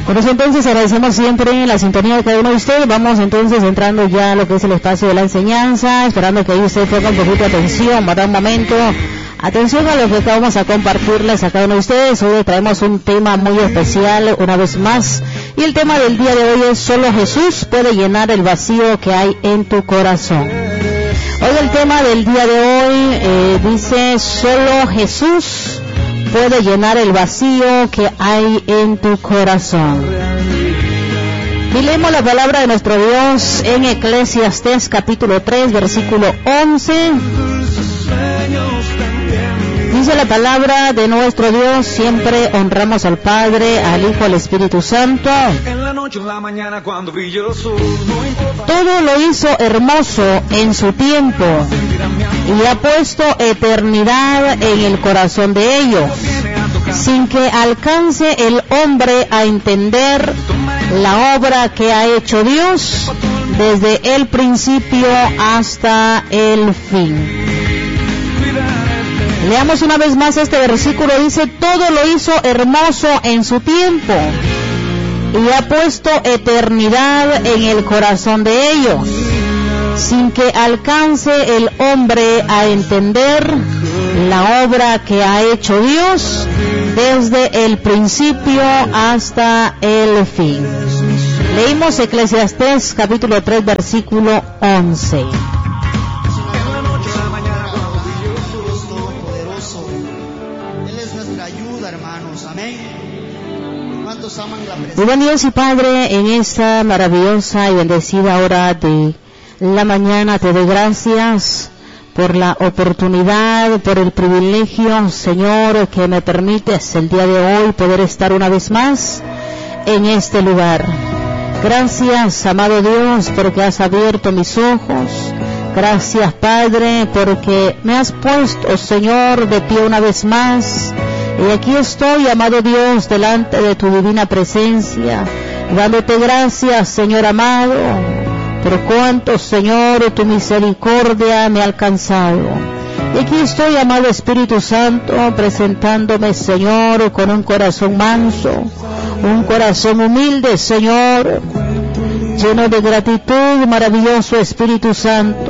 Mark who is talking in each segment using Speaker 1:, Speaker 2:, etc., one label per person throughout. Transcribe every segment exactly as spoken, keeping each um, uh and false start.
Speaker 1: Por eso entonces agradecemos siempre la sintonía de cada uno de ustedes. Vamos entonces entrando ya a lo que es el espacio de la enseñanza, esperando que ahí usted ponga un poquito de atención, para un momento. Atención a lo que vamos a compartirles a cada uno de ustedes. Hoy traemos un tema muy especial una vez más. Y el tema del día de hoy es: solo Jesús puede llenar el vacío que hay en tu corazón. Hoy el tema del día de hoy eh, dice: solo Jesús puede llenar el vacío que hay en tu corazón. Y leemos la palabra de nuestro Dios en Eclesiastés capítulo tres, versículo once. Dice la palabra de nuestro Dios: siempre honramos al Padre, al Hijo, al Espíritu Santo. Todo lo hizo hermoso en su tiempo y ha puesto eternidad en el corazón de ellos, sin que alcance el hombre a entender la obra que ha hecho Dios desde el principio hasta el fin. Leamos una vez más este versículo. Dice: todo lo hizo hermoso en su tiempo y ha puesto eternidad en el corazón de ellos, sin que alcance el hombre a entender la obra que ha hecho Dios desde el principio hasta el fin. Leímos Eclesiastés capítulo tres, versículo once. Muy buen Dios y Padre, en esta maravillosa y bendecida hora de la mañana te doy gracias por la oportunidad, por el privilegio, Señor, que me permites el día de hoy poder estar una vez más en este lugar. Gracias, amado Dios, porque has abierto mis ojos. Gracias, Padre, porque me has puesto, Señor, de pie una vez más. Y aquí estoy, amado Dios, delante de tu divina presencia, dándote gracias, Señor amado, por cuanto, Señor, tu misericordia me ha alcanzado. Y aquí estoy, amado Espíritu Santo, presentándome, Señor, con un corazón manso, un corazón humilde, Señor, lleno de gratitud, maravilloso Espíritu Santo.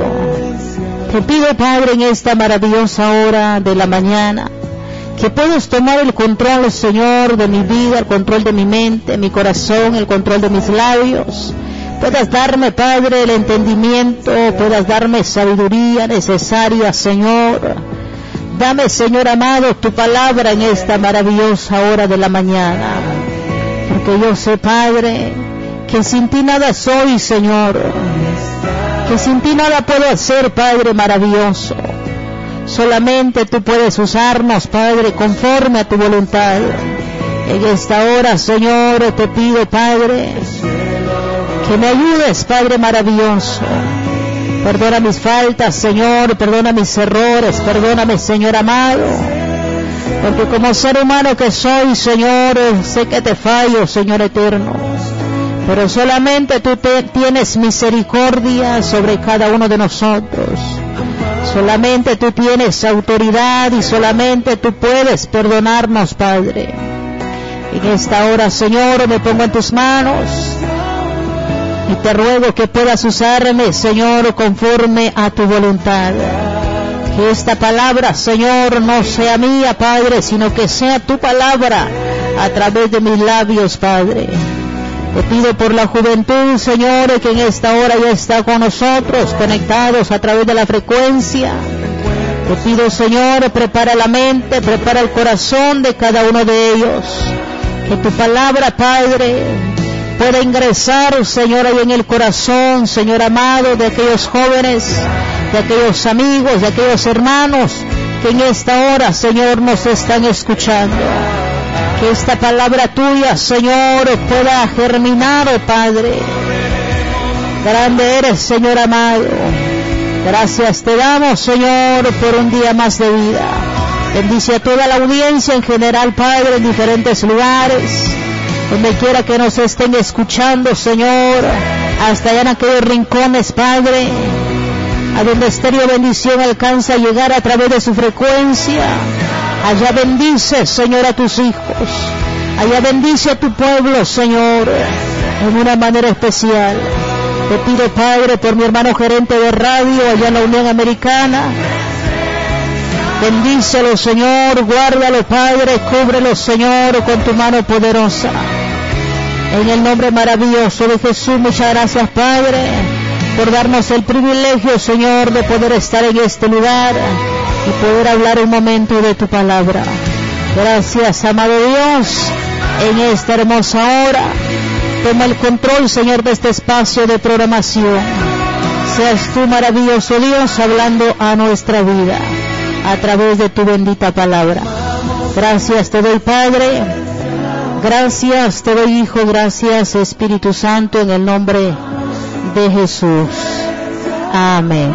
Speaker 1: Te pido, Padre, en esta maravillosa hora de la mañana, que puedas tomar el control, Señor, de mi vida, el control de mi mente, mi corazón, el control de mis labios. Puedas darme, Padre, el entendimiento, puedas darme sabiduría necesaria, Señor. Dame, Señor amado, tu palabra en esta maravillosa hora de la mañana. Porque yo sé, Padre, que sin ti nada soy, Señor. Que sin ti nada puedo hacer, Padre maravilloso. Solamente tú puedes usarnos, Padre, conforme a tu voluntad. En esta hora, Señor, te pido, Padre, que me ayudes, Padre maravilloso. Perdona mis faltas, Señor, perdona mis errores, perdóname, Señor amado. Porque como ser humano que soy, Señor, sé que te fallo, Señor eterno. Pero solamente tú te, tienes misericordia sobre cada uno de nosotros. Solamente tú tienes autoridad y solamente tú puedes perdonarnos, Padre. En esta hora, Señor, me pongo en tus manos y te ruego que puedas usarme, Señor, conforme a tu voluntad. Que esta palabra, Señor, no sea mía, Padre, sino que sea tu palabra a través de mis labios, Padre. Te pido por la juventud, Señor, que en esta hora ya está con nosotros, conectados a través de la frecuencia. Te pido, Señor, prepara la mente, prepara el corazón de cada uno de ellos. Que tu palabra, Padre, pueda ingresar, Señor, ahí en el corazón, Señor amado, de aquellos jóvenes, de aquellos amigos, de aquellos hermanos que en esta hora, Señor, nos están escuchando. Que esta palabra tuya, Señor, pueda germinar, oh Padre. Grande eres, Señor amado. Gracias te damos, Señor, por un día más de vida. Bendice a toda la audiencia en general, Padre, en diferentes lugares, donde quiera que nos estén escuchando, Señor, hasta allá en aquellos rincones, Padre, a donde Estéreo Bendición alcanza a llegar a través de su frecuencia. Allá bendice, Señor, a tus hijos. Allá bendice a tu pueblo, Señor, en una manera especial. Te pido, Padre, por mi hermano gerente de radio allá en la Unión Americana. Bendícelo, Señor, guárdalo, Padre, cúbrelo, Señor, con tu mano poderosa. En el nombre maravilloso de Jesús, muchas gracias, Padre, por darnos el privilegio, Señor, de poder estar en este lugar y poder hablar un momento de tu palabra. Gracias, amado Dios, en esta hermosa hora. Toma el control, Señor, de este espacio de programación. Seas tú, maravilloso Dios, hablando a nuestra vida a través de tu bendita palabra. Gracias te doy, Padre. Gracias te doy, Hijo. Gracias, Espíritu Santo, en el nombre de Jesús. Amén.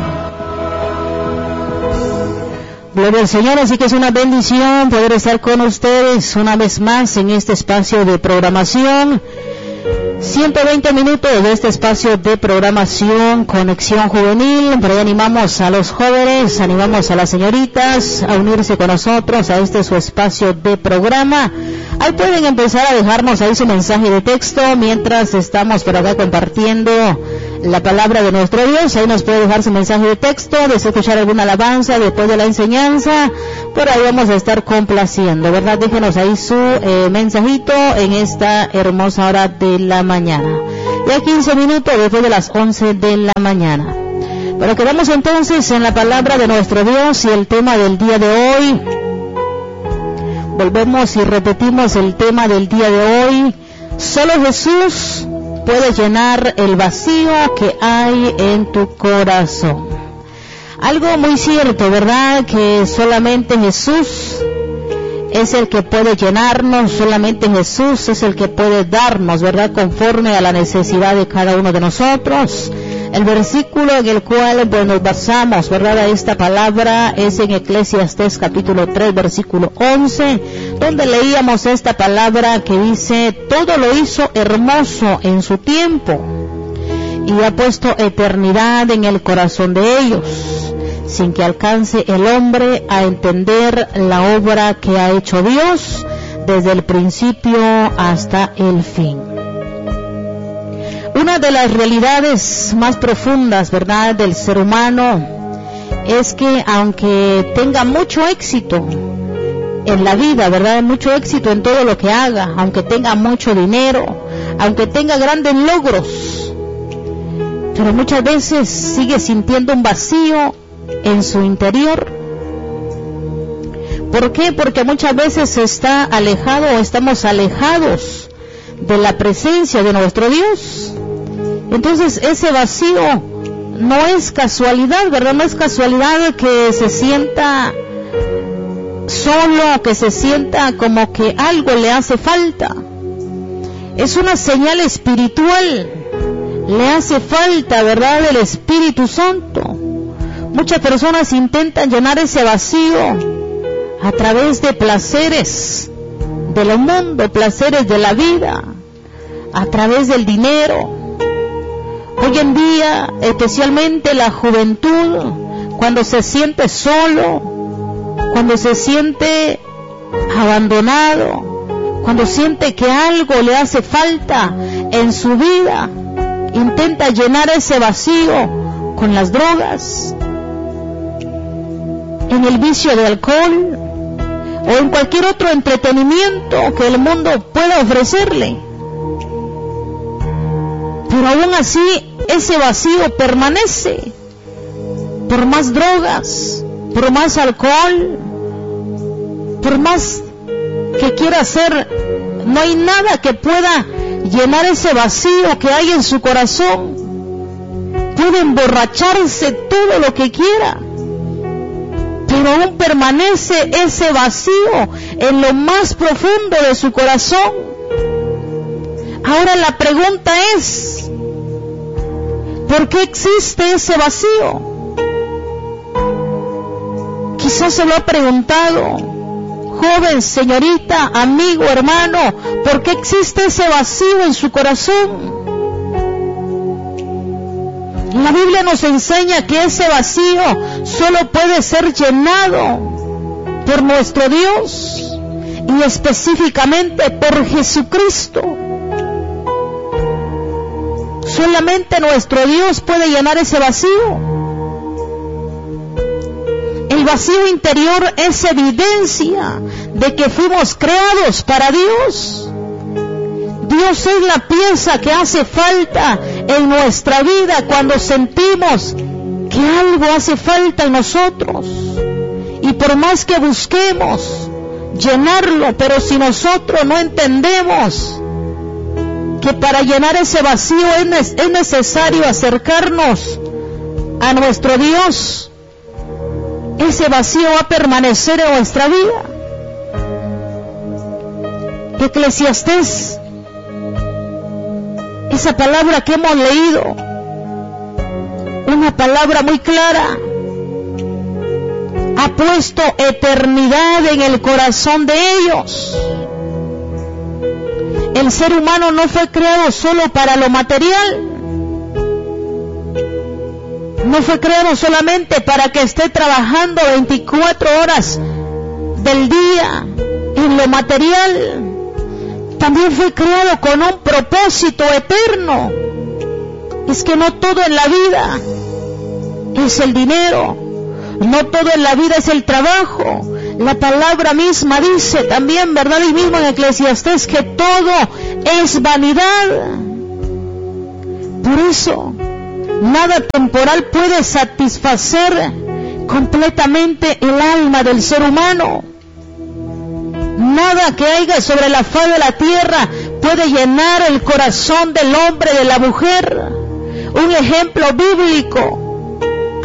Speaker 1: Gloria al Señor. Así que es una bendición poder estar con ustedes una vez más en este espacio de programación. ciento veinte minutos de este espacio de programación, Conexión Juvenil. Por ahí animamos a los jóvenes, animamos a las señoritas a unirse con nosotros a este su espacio de programa. Ahí pueden empezar a dejarnos ahí su mensaje de texto mientras estamos por acá compartiendo la palabra de nuestro Dios. Ahí nos puede dejar su mensaje de texto, desea escuchar alguna alabanza después de la enseñanza. Por ahí vamos a estar complaciendo, ¿verdad? Déjenos ahí su eh, mensajito en esta hermosa hora de la mañana. Ya quince minutos después de las once de la mañana. Pero quedamos entonces en la palabra de nuestro Dios y el tema del día de hoy. Volvemos y repetimos el tema del día de hoy. Solo Jesús puede llenar el vacío que hay en tu corazón. Algo muy cierto, ¿verdad? Que solamente Jesús es el que puede llenarnos, solamente Jesús es el que puede darnos, ¿verdad? Conforme a la necesidad de cada uno de nosotros. El versículo en el cual pues, nos basamos, ¿verdad? A esta palabra es en Eclesiastés capítulo tres, versículo once, donde leíamos esta palabra que dice: todo lo hizo hermoso en su tiempo y ha puesto eternidad en el corazón de ellos, sin que alcance el hombre a entender la obra que ha hecho Dios desde el principio hasta el fin. Una de las realidades más profundas, ¿verdad?, del ser humano es que aunque tenga mucho éxito en la vida, ¿verdad?, mucho éxito en todo lo que haga, aunque tenga mucho dinero, aunque tenga grandes logros, pero muchas veces sigue sintiendo un vacío en su interior. ¿Por qué? Porque muchas veces está alejado o estamos alejados de la presencia de nuestro Dios. Entonces ese vacío no es casualidad, ¿verdad? No es casualidad que se sienta solo, que se sienta como que algo le hace falta. Es una señal espiritual. Le hace falta, ¿verdad?, el Espíritu Santo. Muchas personas intentan llenar ese vacío a través de placeres del mundo, placeres de la vida, a través del dinero. Hoy en día, especialmente la juventud, cuando se siente solo, cuando se siente abandonado, cuando siente que algo le hace falta en su vida, intenta llenar ese vacío con las drogas, en el vicio de alcohol o en cualquier otro entretenimiento que el mundo pueda ofrecerle. Pero aún así ese vacío permanece. Por más drogas, por más alcohol, por más que quiera hacer, no hay nada que pueda llenar ese vacío que hay en su corazón. Puede emborracharse todo lo que quiera, pero aún permanece ese vacío en lo más profundo de su corazón. Ahora la pregunta es, ¿por qué existe ese vacío? Quizás se lo ha preguntado, joven, señorita, amigo, hermano, ¿por qué existe ese vacío en su corazón? La Biblia nos enseña que ese vacío solo puede ser llenado por nuestro Dios. y específicamente por Jesucristo. Solamente nuestro Dios puede llenar ese vacío. El vacío interior es evidencia de que fuimos creados para Dios. Dios es la pieza que hace falta en nuestra vida cuando sentimos que algo hace falta en nosotros. Y por más que busquemos llenarlo, pero si nosotros no entendemos que para llenar ese vacío es, es necesario acercarnos a nuestro Dios, ese vacío va a permanecer en nuestra vida. Eclesiastés, esa palabra que hemos leído, una palabra muy clara, ha puesto eternidad en el corazón de ellos. El ser humano no fue creado solo para lo material. No fue creado solamente para que esté trabajando veinticuatro horas del día en lo material. También fue creado con un propósito eterno. Es que no todo en la vida es el dinero. No todo en la vida es el trabajo. La palabra misma dice también, ¿verdad? Y mismo en Eclesiastés, que todo es vanidad. Por eso, nada temporal puede satisfacer completamente el alma del ser humano. Nada que haya sobre la faz de la tierra puede llenar el corazón del hombre, de la mujer. Un ejemplo bíblico